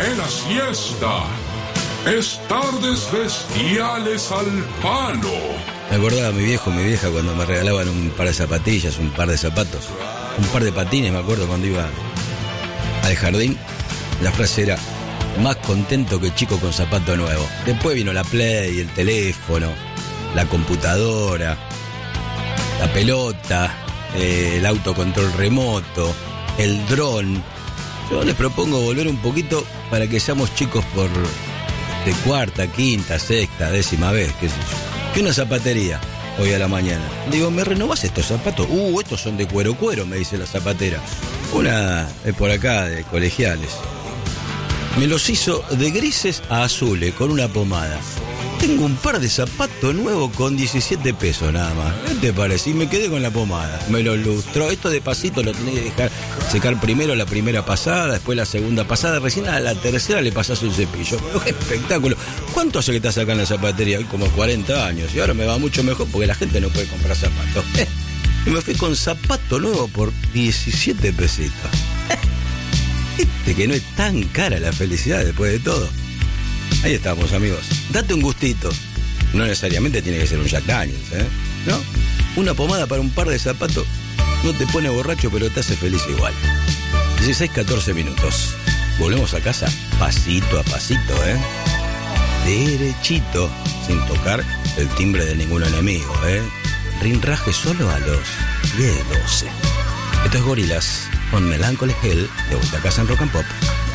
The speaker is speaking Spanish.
en la siesta. Es tardes bestiales al palo. Me acordaba mi viejo, mi vieja cuando me regalaban un par de zapatillas, un par de zapatos, un par de patines, me acuerdo cuando iba al jardín. La frase era: más contento que chico con zapato nuevo. Después vino la Play, el teléfono, la computadora, la pelota, el autocontrol remoto, el dron. Yo les propongo volver un poquito para que seamos chicos por de cuarta, quinta, sexta, décima vez, qué sé yo. Que una zapatería hoy a la mañana. Digo, ¿me renovás estos zapatos? Estos son de cuero, me dice la zapatera. Una por acá, de Colegiales. Me los hizo de grises a azules, con una pomada. Tengo un par de zapatos nuevos con 17 pesos nada más. ¿Qué te parece? Y me quedé con la pomada. Me lo lustró. Esto de pasito lo tenés que dejar secar primero la primera pasada, después la segunda pasada. Recién a la tercera le pasás un cepillo. Pero qué espectáculo. ¿Cuánto hace que estás acá en la zapatería? Hoy como 40 años. Y ahora me va mucho mejor porque la gente no puede comprar zapatos. Y me fui con zapato nuevo por 17 pesitos. Que no es tan cara la felicidad después de todo. Ahí estamos, amigos. Date un gustito. No necesariamente tiene que ser un Jack Daniels, ¿no? Una pomada para un par de zapatos no te pone borracho, pero te hace feliz igual. 16-14 minutos. Volvemos a casa pasito a pasito, derechito, sin tocar el timbre de ningún enemigo, Rinraje solo a los 10-12. Esto es Gorillaz con Melancholy Hill, de vuelta a casa en Rock and Pop.